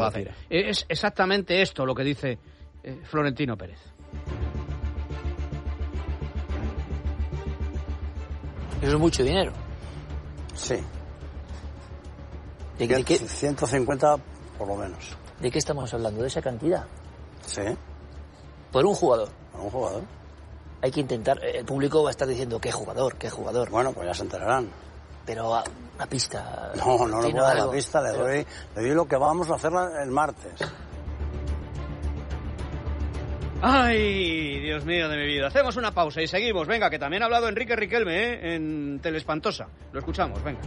hace. Es exactamente esto lo que dice Florentino Pérez. Eso es mucho dinero. Sí. ¿De qué? 150 por lo menos. ¿De qué estamos hablando? ¿De esa cantidad? Sí. Por un jugador. Por un jugador. Hay que intentar... El público va a estar diciendo, ¿qué jugador? ¿Qué jugador? Bueno, pues ya se enterarán. Pero una pista... No le puedo dar la pista, le doy lo que vamos a hacer el martes. ¡Ay, Dios mío de mi vida! Hacemos una pausa y seguimos. Venga, que también ha hablado Enrique Riquelme, en Teleespantosa. Lo escuchamos, venga.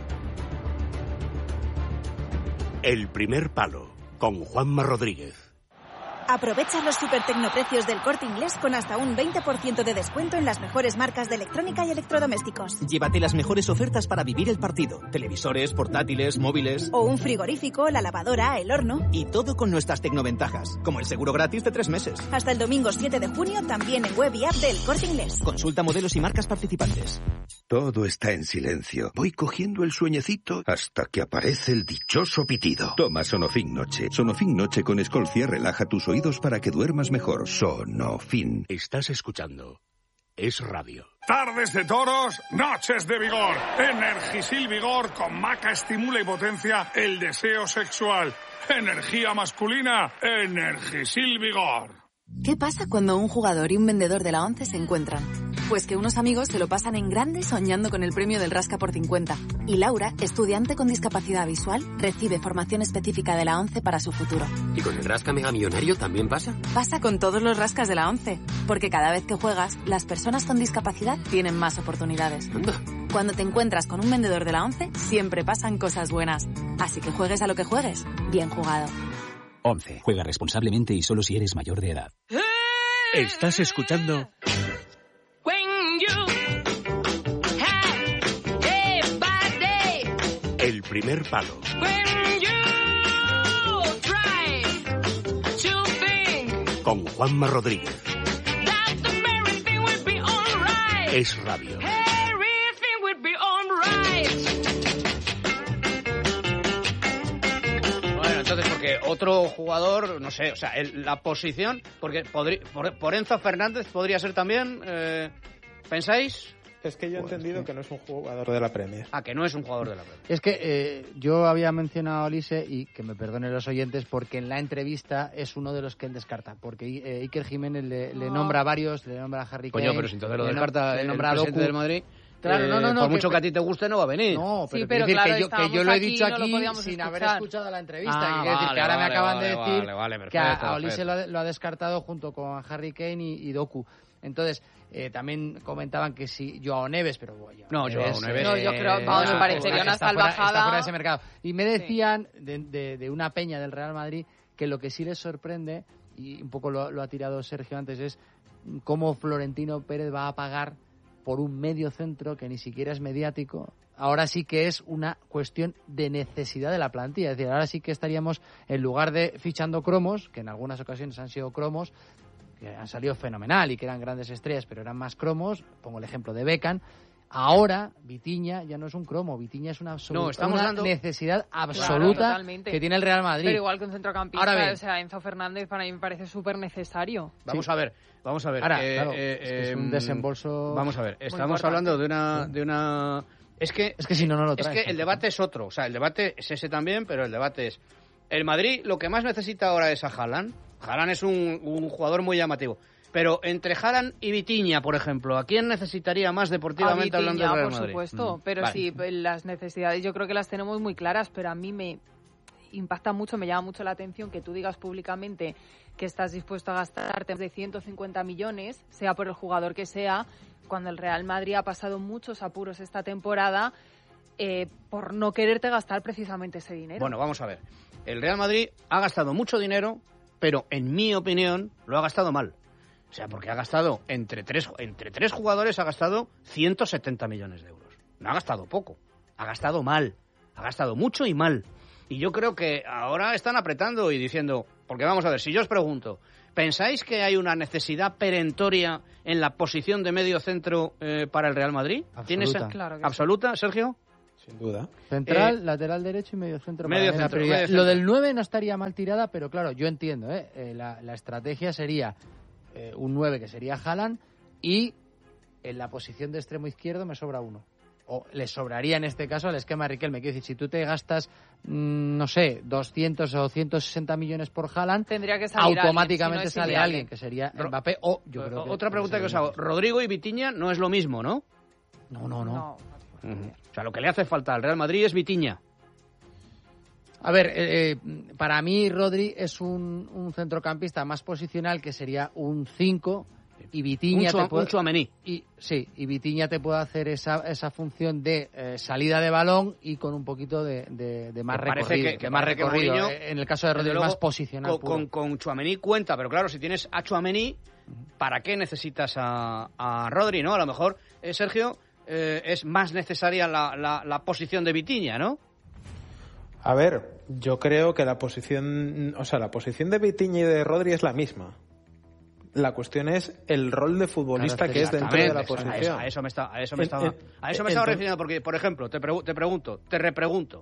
El primer palo, con Juanma Rodríguez. Aprovecha los supertecnoprecios del Corte Inglés con hasta un 20% de descuento en las mejores marcas de electrónica y electrodomésticos. Llévate las mejores ofertas para vivir el partido. Televisores, portátiles, móviles... O un frigorífico, la lavadora, el horno... Y todo con nuestras tecnoventajas, como el seguro gratis de 3 meses. Hasta el domingo 7 de junio, también en web y app del Corte Inglés. Consulta modelos y marcas participantes. Todo está en silencio. Voy cogiendo el sueñecito hasta que aparece el dichoso pitido. Toma Sonofin Noche. Sonofin Noche con Escolcia relaja tus oídos para que duermas mejor. Sonofin. Estás escuchando Es Radio. Tardes de toros, noches de vigor. Energisil Vigor con maca estimula y potencia el deseo sexual. Energía masculina, Energisil Vigor. ¿Qué pasa cuando un jugador y un vendedor de la ONCE se encuentran? Pues que unos amigos se lo pasan en grande soñando con el premio del Rasca por 50. Y Laura, estudiante con discapacidad visual, recibe formación específica de la ONCE para su futuro. ¿Y con el Rasca Mega Millonario también pasa? Pasa con todos los rascas de la ONCE, porque cada vez que juegas, las personas con discapacidad tienen más oportunidades. Anda. Cuando te encuentras con un vendedor de la ONCE, siempre pasan cosas buenas. Así que juegues a lo que juegues, bien jugado. 11. Juega responsablemente y solo si eres mayor de edad. Estás escuchando... El primer palo. Con Juanma Rodríguez. Es Radio. Entonces, porque otro jugador, no sé, o sea, la posición, porque por Enzo Fernández podría ser también, ¿pensáis? Es que yo he entendido que no es un jugador de la Premier. Ah, que no es un jugador de la Premier. Es que yo había mencionado a Olise, y que me perdonen los oyentes, porque en la entrevista es uno de los que él descarta, porque Iker Jiménez le nombra a varios, le nombra a Harry Kane. Coño, pero si entonces lo descarta le el nombra presidente del Madrid. Claro, no, por mucho que a ti te guste, no va a venir. No, pero, sí, pero decir claro, que yo lo he dicho aquí no sin haber escuchado la entrevista. Ah, Quiere decir que ahora me acaban de decir perfecto, que a Olise lo ha descartado junto con Harry Kane y Doku. Entonces, también comentaban que si Joao Neves, pero bueno, Joao Neves. No, yo creo, me parecería una salvajada. Está fuera de ese mercado. Y me decían de una peña del Real Madrid que lo que sí les sorprende, y un poco lo ha tirado Sergio antes, es cómo Florentino Pérez va a pagar por un medio centro que ni siquiera es mediático. Ahora sí que es una cuestión de necesidad de la plantilla. Es decir, ahora sí que estaríamos, en lugar de fichando cromos, que en algunas ocasiones han sido cromos, que han salido fenomenal y que eran grandes estrellas, pero eran más cromos, pongo el ejemplo de Beckham. Ahora, Vitinha ya no es un cromo, Vitinha es una necesidad absoluta que tiene el Real Madrid. Pero igual que un centrocampista, Ahora bien, o sea, Enzo Fernández para mí me parece súper necesario. Vamos a ver. Ahora, claro, es un desembolso. Vamos a ver, estamos hablando de una... Es que si no lo traes. Es que el debate es otro, o sea, el debate es ese también, pero el debate es... El Madrid lo que más necesita ahora es a Haaland. Haaland es un jugador muy llamativo. Pero entre Haaland y Vitinha, por ejemplo, ¿a quién necesitaría más deportivamente hablando del Real Madrid? Por supuesto, pero vale. Sí, las necesidades yo creo que las tenemos muy claras, pero a mí me impacta mucho, me llama mucho la atención que tú digas públicamente que estás dispuesto a gastarte más de 150 millones, sea por el jugador que sea, cuando el Real Madrid ha pasado muchos apuros esta temporada por no quererte gastar precisamente ese dinero. Bueno, vamos a ver. El Real Madrid ha gastado mucho dinero, pero en mi opinión lo ha gastado mal. O sea, porque ha gastado entre tres jugadores ha gastado 170 millones de euros. No ha gastado poco, ha gastado mal, ha gastado mucho y mal. Y yo creo que ahora están apretando y diciendo, porque vamos a ver, si yo os pregunto, ¿pensáis que hay una necesidad perentoria en la posición de medio centro para el Real Madrid? Absoluta. Claro que ¿absoluta, sí. Sergio? Sin duda. Central, lateral derecho y medio centro. Medio centro. Lo del 9 no estaría mal tirada, pero claro, yo entiendo, la estrategia sería un 9 que sería Haaland y en la posición de extremo izquierdo me sobra uno. O le sobraría en este caso al esquema de Riquelme. Quiero decir, si tú te gastas, no sé, 200 o 160 millones por Haaland, tendría que salir automáticamente alguien, si no es sale alguien, que sería Mbappé o yo creo que... Otra pregunta que os hago. Rodrigo y Vitinha no es lo mismo, ¿no? No. O sea, lo que le hace falta al Real Madrid es Vitinha. A ver, para mí Rodri es un centrocampista más posicional que sería un 5 y Vitinha un Tchouaméni. Y Vitinha te puede hacer esa función de salida de balón y con un poquito de más recorrido. En el caso de Rodri más posicional. Con Tchouaméni cuenta, pero claro, si tienes a Tchouaméni, ¿para qué necesitas a Rodri, no? A lo mejor, Sergio, es más necesaria la posición de Vitinha, ¿no? A ver, yo creo que la posición de Vitinha y de Rodri es la misma. La cuestión es el rol de futbolista que es dentro de la posición. A eso me estaba refiriendo, porque, por ejemplo, te repregunto.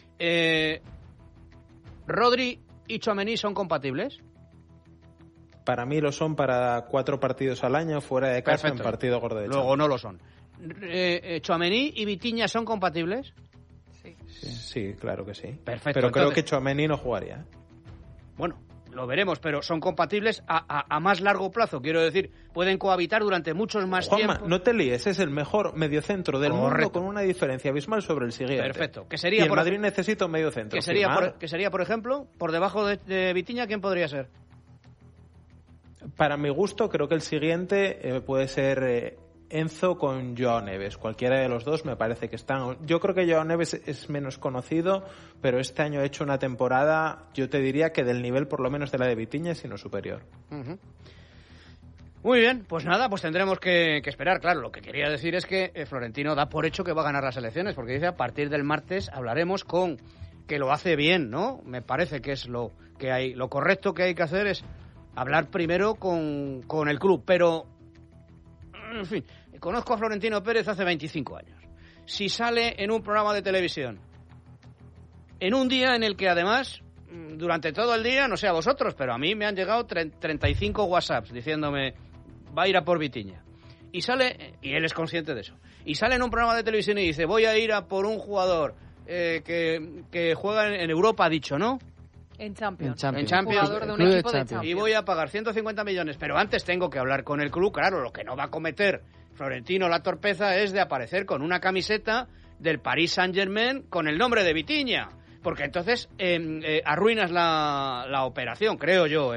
¿Rodri y Tchouaméni son compatibles? Para mí lo son para 4 partidos al año fuera de casa. Perfecto. En partido gordo de Luego no lo son. ¿Tchouaméni y Vitinha son compatibles? Sí, claro que sí. Perfecto. Pero creo que Tchouaméni no jugaría. Bueno, lo veremos, pero son compatibles a más largo plazo. Quiero decir, pueden cohabitar durante muchos más tiempo. No te líes, es el mejor mediocentro del mundo con una diferencia abismal sobre el siguiente. Perfecto. ¿Qué sería, y el Madrid necesita un mediocentro. ¿Qué sería, por ejemplo, por debajo de Vitinha, quién podría ser? Para mi gusto, creo que el siguiente puede ser Enzo con Joao Neves. Cualquiera de los dos me parece que están. Yo creo que Joao Neves es menos conocido, pero este año ha hecho una temporada, yo te diría que del nivel por lo menos de la de Vitinha, sino superior. Uh-huh. Muy bien, pues nada, pues tendremos que esperar. Claro, lo que quería decir es que Florentino da por hecho que va a ganar las elecciones, porque dice a partir del martes hablaremos con que lo hace bien, ¿no? Me parece que es lo correcto que hay que hacer es hablar primero con el club, pero en fin, conozco a Florentino Pérez hace 25 años. Si sale en un programa de televisión, en un día en el que además, durante todo el día, no sé a vosotros, pero a mí me han llegado 35 WhatsApps diciéndome, va a ir a por Vitinha. Y sale, y él es consciente de eso, y sale en un programa de televisión y dice, voy a ir a por un jugador que juega en Europa, ha dicho, ¿no? En Champions. Jugador de un equipo de Champions. Y voy a pagar 150 millones, pero antes tengo que hablar con el club. Claro, lo que no va a cometer Florentino la torpeza es de aparecer con una camiseta del Paris Saint-Germain con el nombre de Vitinha, porque entonces arruinas la operación, creo yo,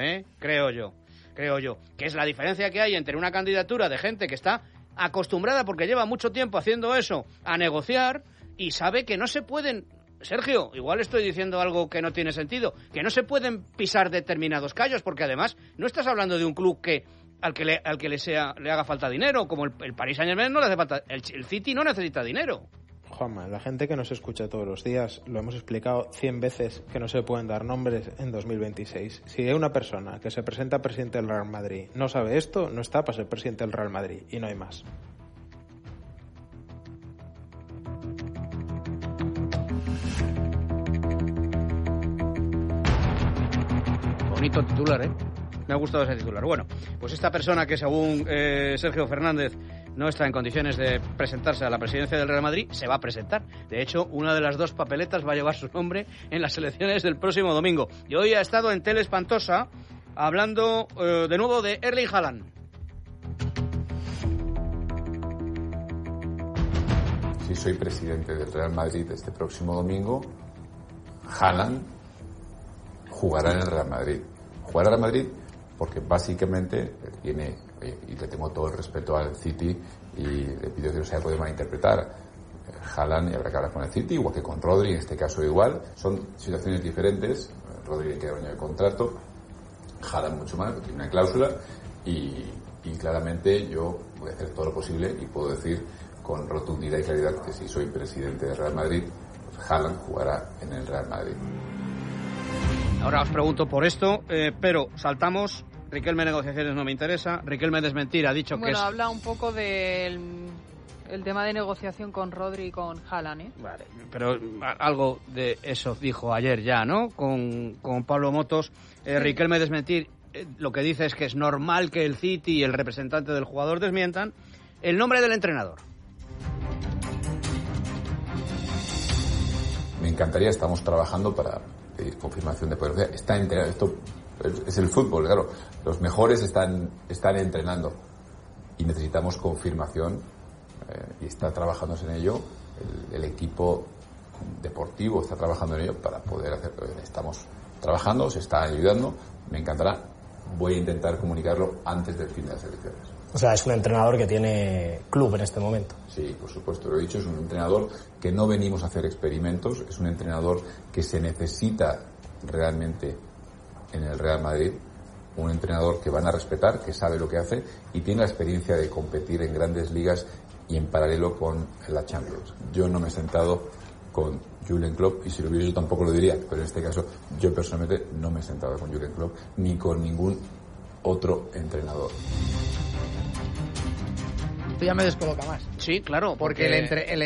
que es la diferencia que hay entre una candidatura de gente que está acostumbrada, porque lleva mucho tiempo haciendo eso, a negociar y sabe que no se pueden... Sergio, igual estoy diciendo algo que no tiene sentido, que no se pueden pisar determinados callos, porque además no estás hablando de un club al que le haga falta dinero, como el Paris Saint-Germain no le hace falta, el City no necesita dinero. Juanma, la gente que nos escucha todos los días, lo hemos explicado 100 veces que no se pueden dar nombres en 2026. Si hay una persona que se presenta presidente del Real Madrid no sabe esto, no está para ser presidente del Real Madrid, y no hay más. Bonito titular, ¿eh? Me ha gustado ese titular. Bueno, pues esta persona que según Sergio Fernández no está en condiciones de presentarse a la presidencia del Real Madrid, se va a presentar. De hecho, una de las 2 papeletas va a llevar su nombre en las elecciones del próximo domingo. Y hoy ha estado en Tele Espantosa hablando de nuevo de Erling Haaland. Si soy presidente del Real Madrid este próximo domingo, Haaland jugará en el Real Madrid. Jugará en el Real Madrid porque básicamente tiene, y le tengo todo el respeto al City y le pido que no se haya podido malinterpretar, Haaland, y habrá que hablar con el City, igual que con Rodri, en este caso igual. Son situaciones diferentes. Rodri le queda un año de contrato, Haaland mucho más, porque tiene una cláusula, y claramente yo voy a hacer todo lo posible y puedo decir con rotundidad y claridad que si soy presidente del Real Madrid, pues Haaland jugará en el Real Madrid. Ahora os pregunto por esto, pero saltamos. Riquelme negociaciones no me interesa. Riquelme desmentir, ha dicho que es... Bueno, habla un poco del el tema de negociación con Rodri y con Haaland, ¿eh? Vale, pero algo de eso dijo ayer ya, ¿no? Con Pablo Motos. Riquelme desmentir, lo que dice es que es normal que el City y el representante del jugador desmientan el nombre del entrenador. Me encantaría, estamos trabajando para pedir confirmación de poder. Está entrenando, esto es el fútbol, claro. Los mejores están entrenando y necesitamos confirmación y está trabajándose en ello. El equipo deportivo está trabajando en ello para poder hacer. Estamos trabajando, se está ayudando. Me encantará. Voy a intentar comunicarlo antes del fin de las elecciones. O sea, es un entrenador que tiene club en este momento. Sí, por supuesto, lo he dicho, es un entrenador que no venimos a hacer experimentos, es un entrenador que se necesita realmente en el Real Madrid, un entrenador que van a respetar, que sabe lo que hace y tiene la experiencia de competir en grandes ligas y en paralelo con la Champions. Yo no me he sentado con Jürgen Klopp, y si lo hubiera yo tampoco lo diría, pero en este caso yo personalmente no me he sentado con Jürgen Klopp ni con ningún otro entrenador. Esto ya me descoloca más. Sí, claro. Porque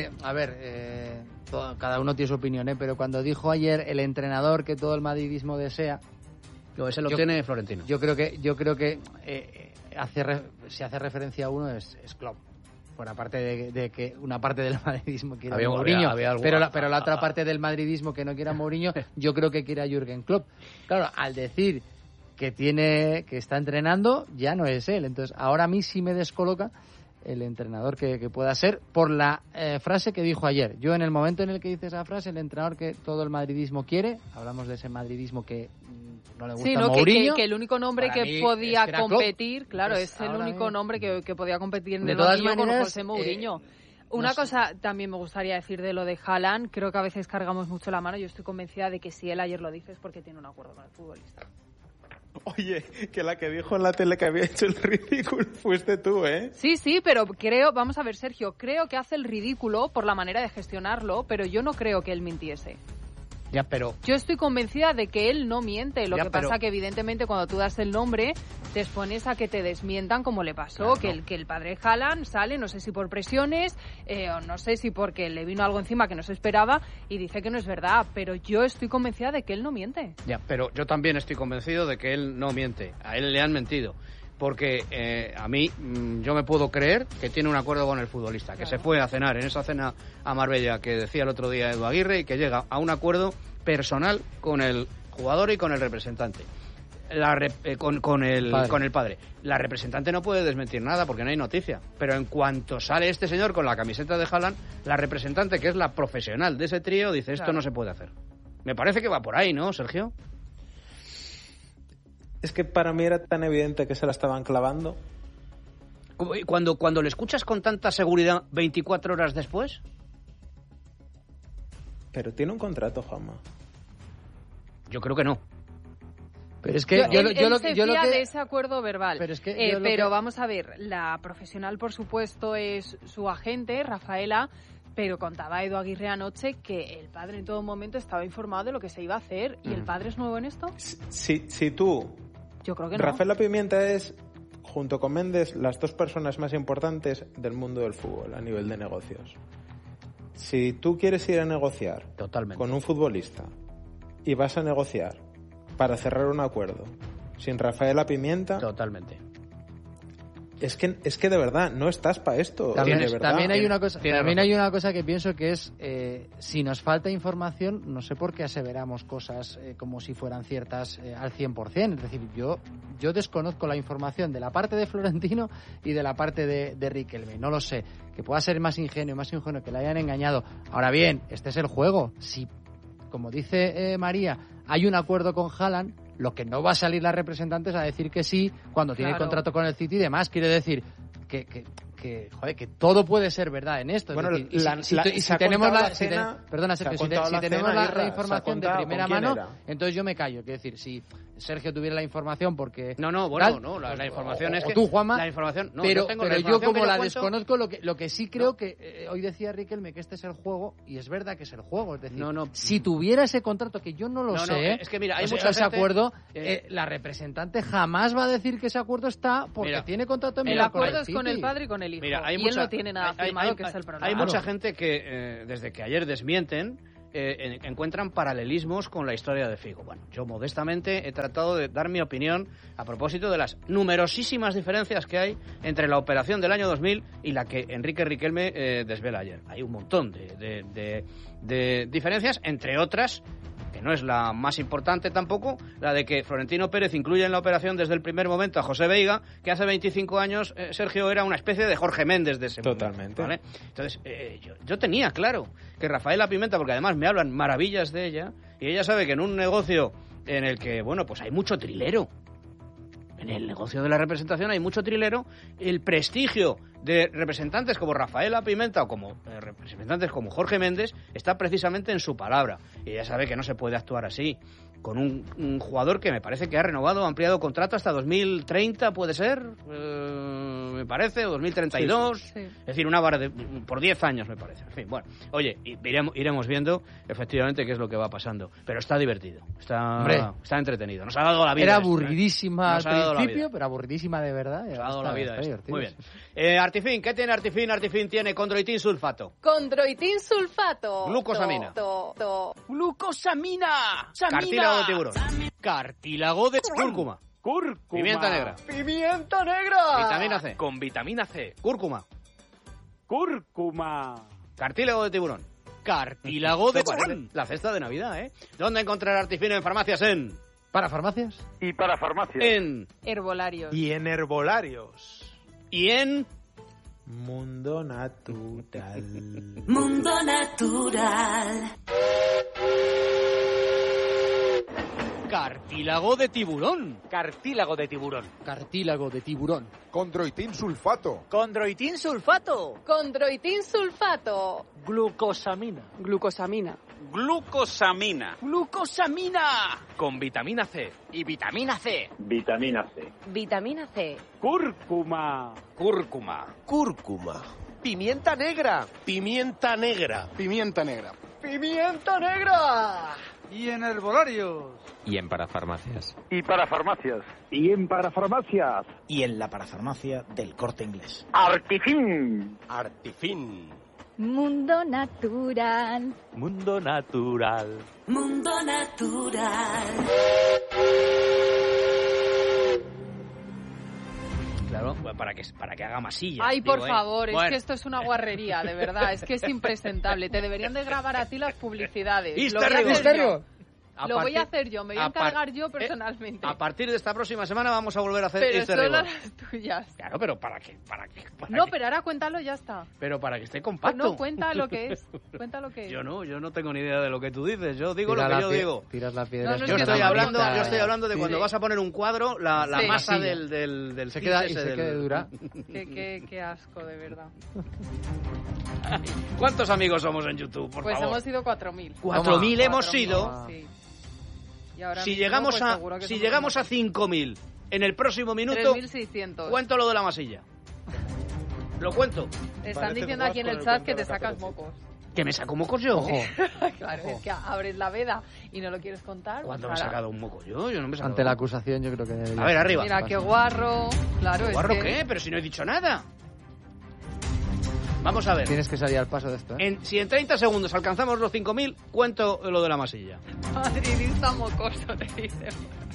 cada uno tiene su opinión, pero cuando dijo ayer el entrenador que todo el madridismo desea, ese lo tiene Florentino. Yo creo que si hace referencia a uno es Klopp. Por aparte de que una parte del madridismo quiere a Mourinho, pero la otra parte del madridismo que no quiere a Mourinho, yo creo que quiere a Jürgen Klopp. Claro, al decir que está entrenando, ya no es él. Entonces, ahora a mí sí me descoloca el entrenador que pueda ser por la frase que dijo ayer. Yo, en el momento en el que dice esa frase, el entrenador que todo el madridismo quiere, hablamos de ese madridismo que no le gusta a Mourinho. Que el único nombre que podía competir, claro, es el único nombre que podía competir en el banquillo con José Mourinho. Una cosa también me gustaría decir de lo de Haaland, creo que a veces cargamos mucho la mano. Yo estoy convencida de que si él ayer lo dice es porque tiene un acuerdo con el futbolista. Oye, que la que dijo en la tele que había hecho el ridículo fuiste tú, ¿eh? Sí, pero vamos a ver, Sergio, creo que hace el ridículo por la manera de gestionarlo, pero yo no creo que él mintiese. Ya, pero yo estoy convencida de que él no miente. Lo que pasa que evidentemente cuando tú das el nombre te expones a que te desmientan, como le pasó, claro. que el padre Haaland sale, no sé si por presiones o no sé si porque le vino algo encima que no se esperaba y dice que no es verdad, pero yo estoy convencida de que él no miente. Ya, pero yo también estoy convencido de que él no miente. A él le han mentido. Porque a mí, yo me puedo creer que tiene un acuerdo con el futbolista, que se fue a cenar en esa cena a Marbella que decía el otro día Edu Aguirre y que llega a un acuerdo personal con el jugador y con el representante. Con el padre. La representante no puede desmentir nada porque no hay noticia. Pero en cuanto sale este señor con la camiseta de Haaland, la representante, que es la profesional de ese trío, dice esto no se puede hacer. Me parece que va por ahí, ¿no, Sergio? Es que para mí era tan evidente que se la estaban clavando. Cuando lo escuchas con tanta seguridad 24 horas después. Pero tiene un contrato, Juanma. Yo creo que no. Pero es que yo lo que de ese acuerdo verbal. Pero es que vamos a ver, la profesional por supuesto es su agente, Rafaela, pero contaba Edu Aguirre anoche que el padre en todo momento estaba informado de lo que se iba a hacer. ¿Y el padre es nuevo en esto? Si tú... Yo creo que no. Rafaela Pimienta es, junto con Méndez, las dos personas más importantes del mundo del fútbol a nivel de negocios. Si tú quieres ir a negociar con un futbolista y vas a negociar para cerrar un acuerdo sin Rafaela Pimienta... Totalmente. Es que de verdad no estás para esto. También hay una cosa que pienso que es si nos falta información, no sé por qué aseveramos cosas como si fueran ciertas al 100%. Es decir, yo desconozco la información de la parte de Florentino y de la parte de Riquelme. No lo sé. Que pueda ser más ingenuo que le hayan engañado. Ahora bien, este es el juego. Si, como dice María, hay un acuerdo con Haaland, lo que no va a salir la representante es a decir que sí cuando tiene contrato con el City y demás. Quiere decir que todo puede ser verdad en esto. Bueno, si tenemos la información de primera mano, entonces yo me callo. Quiero decir, si Sergio tuviera la información porque... la información es que... O tú, Juanma, la información, pero yo como la desconozco, lo que sí creo que... hoy decía Riquelme que este es el juego, y es verdad que es el juego. Es decir, si tuviera ese contrato, que yo no lo sé... es que mira, hay ese acuerdo, la representante jamás va a decir que ese acuerdo está porque tiene contrato en el acuerdo es con el padre y con el el hijo. Mira, él no tiene nada firmado, que es el problema. Hay mucha gente que, desde que ayer desmienten, encuentran paralelismos con la historia de Figo. Bueno, yo modestamente he tratado de dar mi opinión a propósito de las numerosísimas diferencias que hay entre la operación del año 2000 y la que Enrique Riquelme desvela ayer. Hay un montón de diferencias, entre otras, que no es la más importante tampoco, la de que Florentino Pérez incluye en la operación desde el primer momento a José Veiga, que hace 25 años, Sergio, era una especie de Jorge Méndez de ese Totalmente. momento, ¿vale? Entonces, yo tenía claro que Rafaela Pimenta, porque además me hablan maravillas de ella, y ella sabe que en un negocio en el que, bueno, pues hay mucho trilero, en el negocio de la representación hay mucho trilero, el prestigio de representantes como Rafaela Pimenta o como representantes como Jorge Méndez está precisamente en su palabra. Y ella sabe que no se puede actuar así con un jugador que me parece que ha renovado, ampliado contrato hasta 2030, puede ser, me parece, o 2032. Sí. Es decir, una vara por 10 años, me parece. En fin, bueno, oye, iremos viendo efectivamente qué es lo que va pasando. Pero está divertido, está entretenido. Nos ha dado la vida. Era aburridísima al principio, pero aburridísima de verdad. Nos ha dado la vida. Muy bien. Artifin, ¿qué tiene Artifin? Artifin tiene condroitin sulfato. Condroitin sulfato. Glucosamina. Glucosamina. Cartílago de tiburón. Cartílago de cúrcuma. Pimienta negra. Pimienta negra. Vitamina C. Con vitamina C. Cúrcuma. Cúrcuma. Cartílago de tiburón. Cartílago de tiburón. La cesta de Navidad, ¿eh? ¿Dónde encontrar Artifin en farmacias? ¿Para farmacias? Y para farmacias. En herbolarios. Y en herbolarios. Y en Mundo Natural. Mundo Natural. Cartílago de tiburón. Cartílago de tiburón. Cartílago de tiburón. Condroitin sulfato. Condroitin sulfato. Condroitin sulfato. Glucosamina. Glucosamina. Glucosamina. Glucosamina. Con vitamina C. Y vitamina C. Vitamina C. Vitamina C. Cúrcuma. Cúrcuma. Cúrcuma. Pimienta negra. Pimienta negra. Pimienta negra. Pimienta negra. Y en herbolarios. Y en parafarmacias. Y para farmacias. Y en parafarmacias. Y en la parafarmacia del Corte Inglés. Artifin. Artifin. Mundo Natural. Mundo Natural. Mundo Natural. Claro, para que haga masilla. Ay, por favor, es que esto es una guarrería, de verdad. Es que es impresentable. Te deberían de grabar a ti las publicidades. Lo voy a hacer yo, me voy a encargar yo personalmente. A partir de esta próxima semana vamos a volver a hacer pero Easter solo Egg. las tuyas. Claro, pero ¿para qué? No, pero ahora cuéntalo, ya está. Pero para que esté compacto. No, cuenta lo que es. Cuenta lo que es. Yo no tengo ni idea de lo que tú dices. Yo digo lo que yo digo. Tiras la piedra. Yo estoy hablando de cuando vas a poner un cuadro, la masa del se queda y se quede dura. Qué asco, de verdad. ¿Cuántos amigos somos en YouTube, por favor? Pues hemos sido 4.000. 4.000 hemos sido. Sí. Y ahora si llegamos a 5.000 en el próximo minuto, 3.600. Cuento lo de la masilla. Lo cuento. Están diciendo aquí en el chat que te sacas mocos. ¿Que me saco mocos yo? Claro, es que abres la veda y no lo quieres contar. ¿Cuándo me he sacado un moco yo? Yo no me he sacado. Ante la acusación yo creo que debería. A ver, arriba. Mira, qué guarro. Claro, ¿Guarro qué? Pero si no he dicho nada. Vamos a ver. Tienes que salir al paso de esto, ¿eh? Si en 30 segundos alcanzamos los 5.000, cuento lo de la masilla. Madridista mocoso, te dice.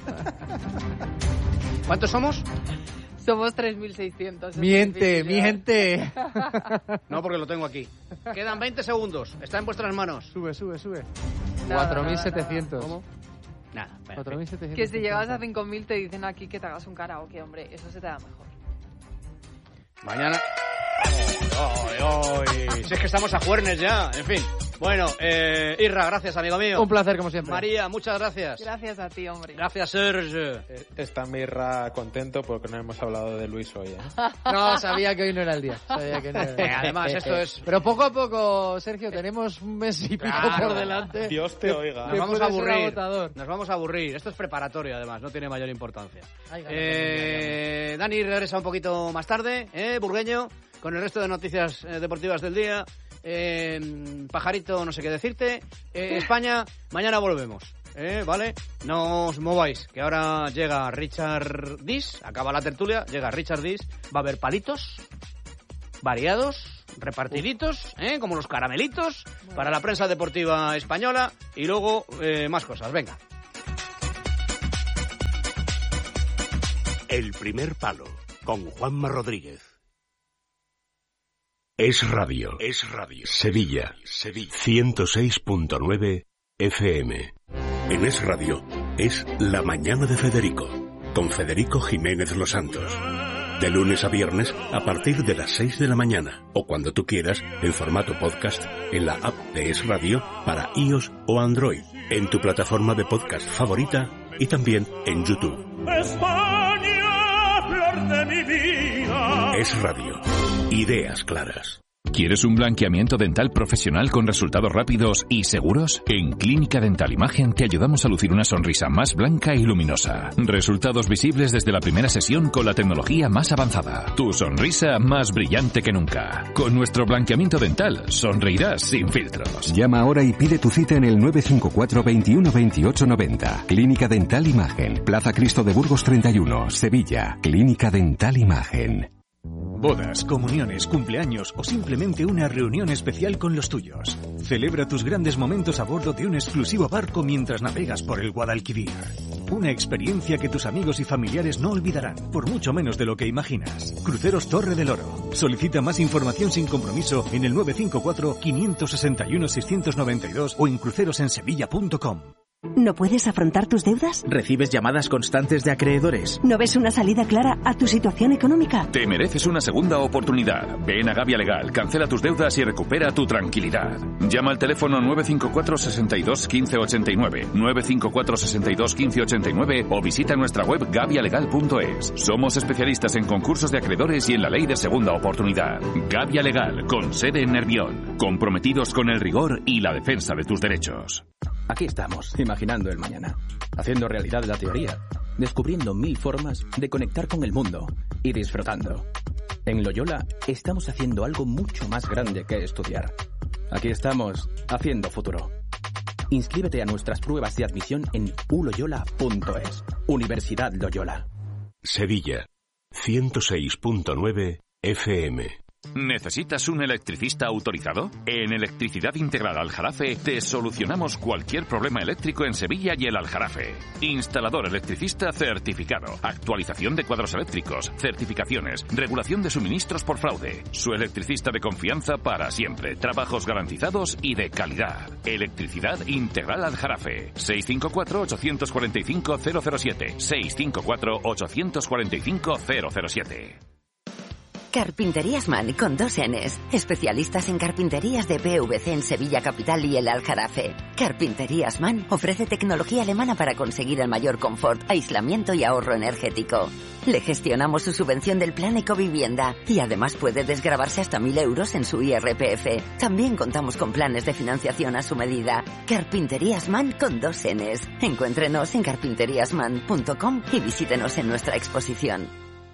¿Cuántos somos? Somos 3.600. Miente. No, porque lo tengo aquí. Quedan 20 segundos. Está en vuestras manos. Sube. 4.700. ¿Cómo? Nada. 4.700. Que si llegas a 5.000 te dicen aquí que te hagas un karaoke, hombre. Eso se te da mejor. Mañana... Si es que estamos a juernes ya, en fin. Bueno, Irra, gracias, amigo mío. Un placer, como siempre. María, muchas gracias. Gracias a ti, hombre. Gracias, Serge. Está Mirra contento porque no hemos hablado de Luis hoy, ¿eh? No, sabía que hoy no era el día. Además, esto es... Pero poco a poco, Sergio, tenemos un mes y pico por delante. Dios te oiga. Nos vamos a aburrir. Esto es preparatorio, además, no tiene mayor importancia. Dani regresa un poquito más tarde, Burgueño, con el resto de noticias deportivas del día. Pajarito, no sé qué decirte. España, mañana volvemos. ¿Vale? No os mováis, que ahora llega Richard Dis, acaba la tertulia, llega Richard Dis, va a haber palitos variados, repartiditos, como los caramelitos, para la prensa deportiva española, y luego más cosas. Venga. El primer palo, con Juanma Rodríguez. Es Radio. Sevilla. 106.9 FM. En Es Radio es La Mañana de Federico, con Federico Jiménez Los Santos. De lunes a viernes a partir de las 6 de la mañana, o cuando tú quieras, en formato podcast, en la app de Es Radio para iOS o Android, en tu plataforma de podcast favorita y también en YouTube. España, flor de mi vida. Es Radio. Ideas claras. ¿Quieres un blanqueamiento dental profesional con resultados rápidos y seguros? En Clínica Dental Imagen te ayudamos a lucir una sonrisa más blanca y luminosa. Resultados visibles desde la primera sesión con la tecnología más avanzada. Tu sonrisa más brillante que nunca. Con nuestro blanqueamiento dental sonreirás sin filtros. Llama ahora y pide tu cita en el 954 21 28 90. Clínica Dental Imagen. Plaza Cristo de Burgos 31, Sevilla. Clínica Dental Imagen. Bodas, comuniones, cumpleaños o simplemente una reunión especial con los tuyos. Celebra tus grandes momentos a bordo de un exclusivo barco mientras navegas por el Guadalquivir. Una experiencia que tus amigos y familiares no olvidarán, por mucho menos de lo que imaginas. Cruceros Torre del Oro. Solicita más información sin compromiso en el 954-561-692 o en crucerosensevilla.com. ¿No puedes afrontar tus deudas? ¿Recibes llamadas constantes de acreedores? ¿No ves una salida clara a tu situación económica? Te mereces una segunda oportunidad. Ven a Gavia Legal, cancela tus deudas y recupera tu tranquilidad. Llama al teléfono 954 62 15 89, 954 62 15 89 o visita nuestra web gavialegal.es. Somos especialistas en concursos de acreedores y en la ley de segunda oportunidad. Gavia Legal, con sede en Nervión. Comprometidos con el rigor y la defensa de tus derechos. Aquí estamos, imaginando el mañana, haciendo realidad la teoría, descubriendo 1000 formas de conectar con el mundo y disfrutando. En Loyola estamos haciendo algo mucho más grande que estudiar. Aquí estamos, haciendo futuro. Inscríbete a nuestras pruebas de admisión en uloyola.es. Universidad Loyola. Sevilla, 106.9 FM. ¿Necesitas un electricista autorizado? En Electricidad Integral Aljarafe te solucionamos cualquier problema eléctrico en Sevilla y el Aljarafe. Instalador electricista certificado, actualización de cuadros eléctricos, certificaciones, regulación de suministros por fraude. Su electricista de confianza para siempre, trabajos garantizados y de calidad. Electricidad Integral Aljarafe. 654-845-007. 654-845-007. Carpinterías Man con 2 Ns. Especialistas en carpinterías de PVC en Sevilla Capital y el Aljarafe. Carpinterías Man ofrece tecnología alemana para conseguir el mayor confort, aislamiento y ahorro energético. Le gestionamos su subvención del Plan Ecovivienda y además puede desgravarse hasta 1.000 euros en su IRPF. También contamos con planes de financiación a su medida. Carpinterías Man con 2 Ns. Encuéntrenos en carpinteriasman.com y visítenos en nuestra exposición.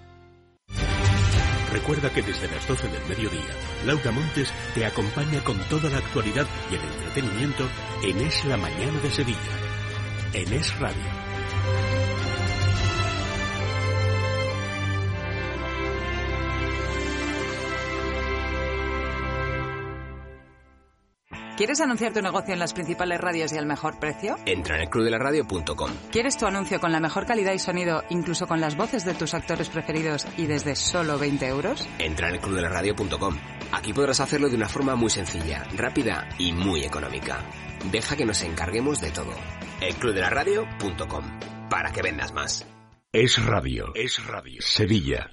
Recuerda que desde las 12 del mediodía, Laura Montes te acompaña con toda la actualidad y el entretenimiento en Es la Mañana de Sevilla, en Es Radio. ¿Quieres anunciar tu negocio en las principales radios y al mejor precio? Entra en elclubdelaradio.com. ¿Quieres tu anuncio con la mejor calidad y sonido, incluso con las voces de tus actores preferidos y desde solo 20 euros? Entra en elclubdelaradio.com. Aquí podrás hacerlo de una forma muy sencilla, rápida y muy económica. Deja que nos encarguemos de todo. elclubdelaradio.com. Para que vendas más. Es Radio. Sevilla.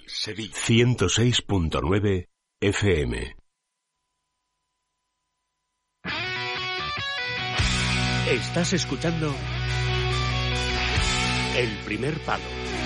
106.9 FM. Estás escuchando El Primer Palo.